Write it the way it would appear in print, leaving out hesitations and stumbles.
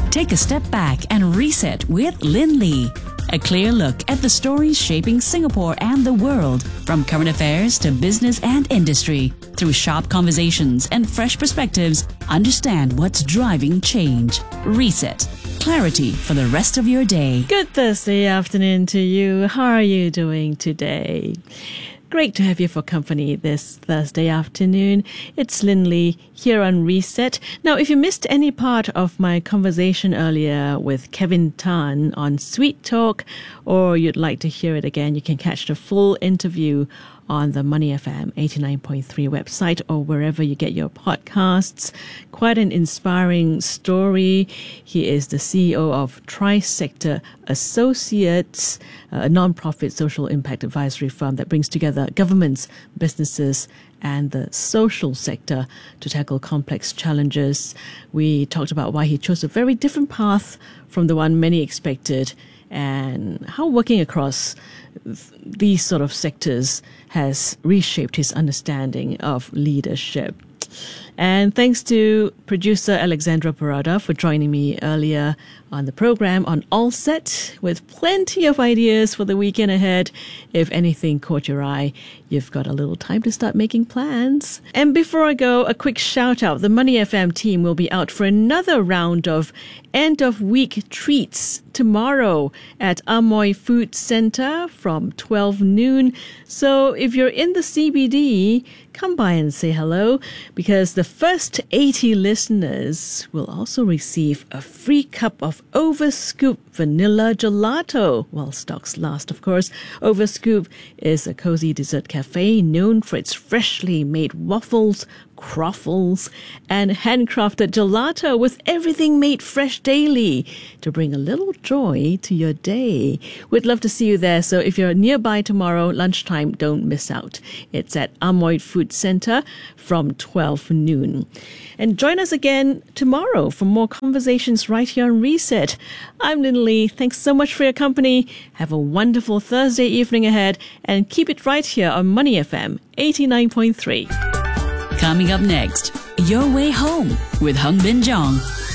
Take a step back and reset with Lin Lee. A clear look at the stories shaping Singapore and the world, from current affairs to business and industry. Through sharp conversations and fresh perspectives, understand what's driving change. Reset. Clarity for the rest of your day. Good Thursday afternoon to you. How are you doing today? Great to have you for company this Thursday afternoon. It's Lin Lee here on Reset. Now, if you missed any part of my conversation earlier with Kevin Tan on Sweet Talk, or you'd like to hear it again, you can catch the full interview on the Money FM 89.3 website or wherever you get your podcasts. Quite an inspiring story. He is the CEO of Trisector Associates, a non-profit social impact advisory firm that brings together governments, businesses, and the social sector to tackle complex challenges. We talked about why he chose a very different path from the one many expected, and how working across these sort of sectors has reshaped his understanding of leadership. And thanks to producer Alexandra Parada for joining me earlier on the program on All Set, with plenty of ideas for the weekend ahead. If anything caught your eye, you've got a little time to start making plans. And before I go, a quick shout out. The Money FM team will be out for another round of end of week treats tomorrow at Amoy Food Centre from 12 noon. So if you're in the CBD, come by and say hello, because the first 80 listeners will also receive a free cup of Overscoop vanilla gelato while stocks last, of course. Overscoop is a cozy dessert cafe known for its freshly made waffles, croffles, and handcrafted gelato, with everything made fresh daily to bring a little joy to your day. We'd love to see you there, so if you're nearby tomorrow lunchtime, don't miss out. It's at Amoy Food Centre from 12 noon. And join us again tomorrow for more conversations right here on Reset. I'm Lin Lee. Thanks so much for your company. Have a wonderful Thursday evening ahead, and keep it right here on Money FM 89.3. Coming up next, Your Way Home with Hung Bin Jong.